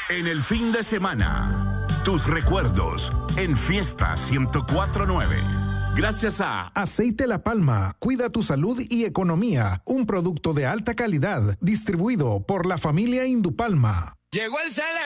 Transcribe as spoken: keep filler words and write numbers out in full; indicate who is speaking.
Speaker 1: En el fin de semana, tus recuerdos en Fiesta ciento cuatro punto nueve. Gracias a
Speaker 2: Aceite La Palma, cuida tu salud y economía. Un producto de alta calidad, distribuido por la familia Indupalma.
Speaker 3: Llegó el Cele.